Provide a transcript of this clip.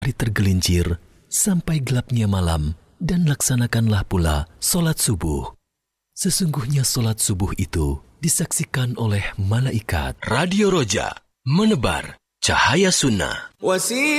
matahari tergelincir sampai gelapnya malam, dan laksanakanlah pula solat subuh. Sesungguhnya solat subuh itu disaksikan oleh malaikat. Radio Roja, menebar cahaya sunnah.